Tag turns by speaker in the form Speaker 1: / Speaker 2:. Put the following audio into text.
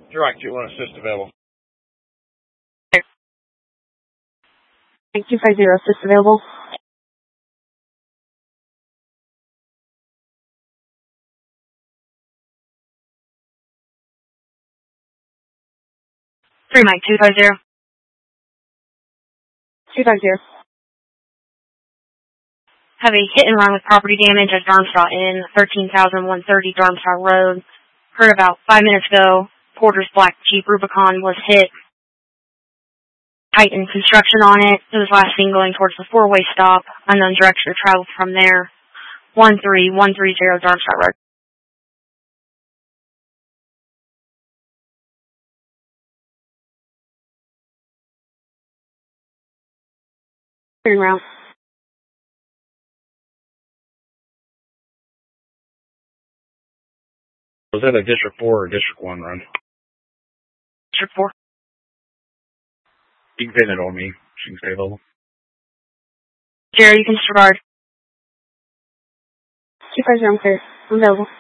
Speaker 1: Direct 2-1 assist available.
Speaker 2: 250 assist available.
Speaker 3: Three Mike 250.
Speaker 2: 250.
Speaker 3: Have a hit and run with property damage at Darmstadt Inn, 13,130 Darmstadt Road. Heard about 5 minutes ago, Porter's black Jeep Rubicon was hit. Titan construction on it. It was last seen going towards the four-way stop. Unknown direction of travel from there. 13130 Darmstadt Road.
Speaker 2: Turn around.
Speaker 1: Was that a District 4 or District 1 run?
Speaker 3: District 4.
Speaker 1: You can pin it on me. She can stay available.
Speaker 3: Jerry, you can disregard.
Speaker 2: 250, I'm clear. I'm available.